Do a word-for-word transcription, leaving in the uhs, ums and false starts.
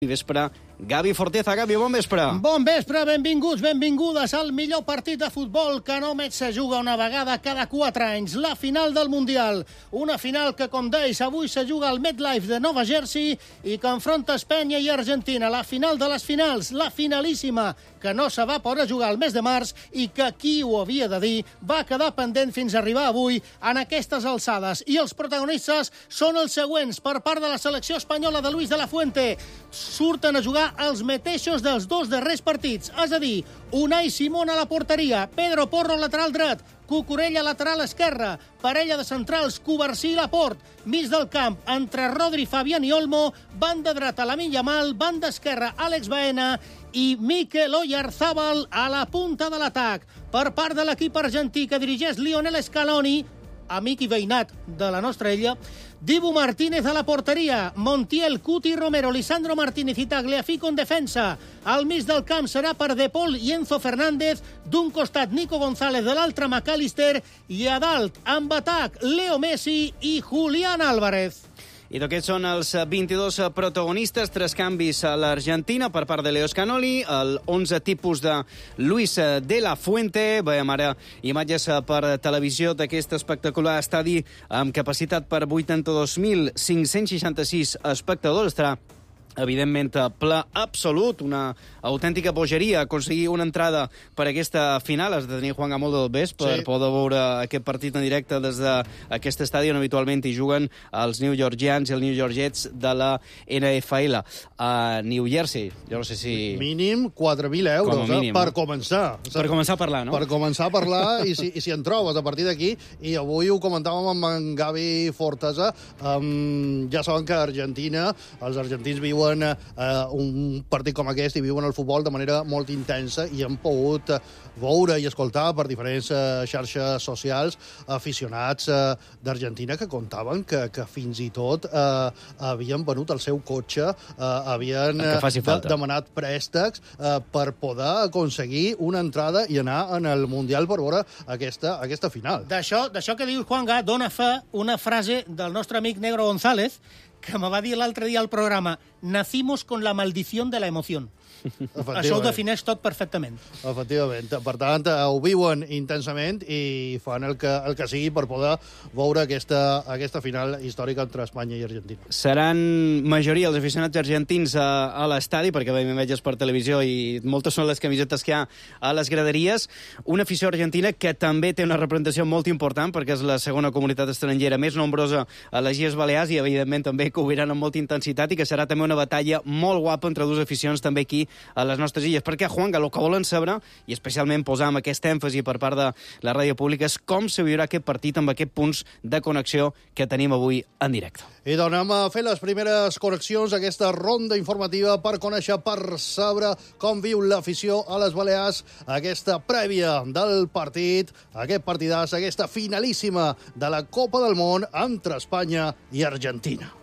Vespre, Gavi Forteza. Gavi, bon vespre. Bon vespre, benvinguts, benvingudes al millor partit de futbol que només se juga una vegada cada quatre anys, la final del Mundial. Una final que, com deis, avui se juga al MetLife de Nova Jersey i que enfronta Espanya i Argentina. La final de les finals, la finalíssima, que no se va poder jugar al mes de març i que, qui ho havia de dir, va quedar pendent fins a arribar avui en aquestes alçades. I els protagonistes són els següents. Per part de la selecció espanyola de Luis de la Fuente, surten a jugar els mateixos dels dos darrers partits, és a dir, Unai Simón a la porteria, Pedro Porro lateral dret, Cucurella lateral esquerra, parella de centrals, Covarsí i Laporte, mig del camp, entre Rodri, Fabián i Olmo, banda dreta Lamine Yamal, banda esquerra Àlex Baena i Mikel Oyarzabal a la punta de l'atac. Per part de l'equip argentí que dirigeix Lionel Scaloni, amic i veïnat de la nostra illa, Dibu Martínez a la porteria, Montiel, Cuti, Romero, Lisandro Martínez i Tagliafico en defensa. Al mig del camp serà per De Paul i Enzo Fernández, d'un costat Nico González, de l'altre McAllister, i a dalt, amb atac, Leo Messi i Julián Álvarez. I d'aquests són els vint-i-dos protagonistes, tres canvis a l'Argentina per part de Leo Scaloni, el onze tipus de Luis de la Fuente. Veiem ara imatges per televisió d'aquest espectacular estadi amb capacitat per vuitanta-dos mil cinc-cents seixanta-sis espectadors. Estarà evidentment ple absolut, una autèntica bogeria aconseguir una entrada per aquesta final. Has de tenir Juan Gamol del Bes per sí. poder veure aquest partit en directe des d'aquest estadi on habitualment hi juguen els New York Giants i els New York Jets de la N F L a New Jersey. Jo no sé si... Mínim quatre mil euros, mínim, eh? Per començar. Per començar a parlar, no? Per començar a parlar i si, i si en trobes a partir d'aquí. I avui ho comentàvem amb en Gavi Forteza. Um, ja saben que a Argentina, els argentins viuen Uh, un partit com aquest i viuen el futbol de manera molt intensa i han pogut uh, veure i escoltar per diferents uh, xarxes socials aficionats uh, d'Argentina que contaven que, que fins i tot uh, havien venut el seu cotxe, uh, havien uh, de, demanat préstecs uh, per poder aconseguir una entrada i anar en el Mundial per veure aquesta, aquesta final. D'això d'això que diu Juanga dona fe una frase del nostre amic Negro González que me va dir l'altre dia al programa: nacimos con la maldición de la emoción. Això ho defineix tot perfectament. Efectivament. Per tant, ho viuen intensament i fan el que, el que sigui per poder veure aquesta, aquesta final històrica entre Espanya i Argentina. Seran majoria els aficionats argentins a, a l'estadi, perquè veiem imatges per televisió i moltes són les camisetes que hi ha a les graderies. Una afició argentina que també té una representació molt important, perquè és la segona comunitat estrangera més nombrosa a les Illes Balears i, evidentment, també que ho viran amb molta intensitat i que serà també una batalla molt guapa entre dues aficions també aquí a les nostres illes, perquè, Juan, el que volen saber, i especialment posar amb aquest èmfasi per part de la ràdio pública, és com se viurà aquest partit amb aquests punts de connexió que tenim avui en directe. I doncs anem a fer les primeres connexions, aquesta ronda informativa per conèixer, per saber com viu l'afició a les Balears, aquesta prèvia del partit, aquest partidàs, aquesta finalíssima de la Copa del Món entre Espanya i Argentina.